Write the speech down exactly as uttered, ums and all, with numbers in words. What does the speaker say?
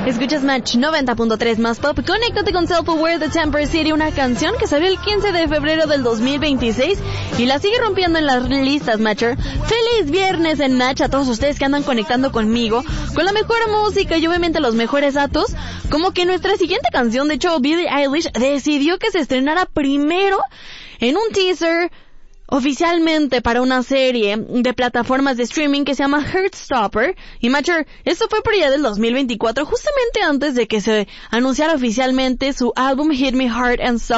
Escuchas Match noventa punto tres más pop. Conéctate con Self-Aware de Temper City, una canción que salió el quince de febrero del dos mil veintiséis y la sigue rompiendo en las listas, Matcher. Feliz viernes en Match a todos ustedes que andan conectando conmigo con la mejor música y obviamente los mejores datos. Como que nuestra siguiente canción, de hecho, Billie Eilish decidió que se estrenara primero en un teaser oficialmente para una serie de plataformas de streaming que se llama Heartstopper. Y Matcher, esto fue por allá del dos mil veinticuatro, justamente antes de que se anunciara oficialmente su álbum Hit Me Hard and Soft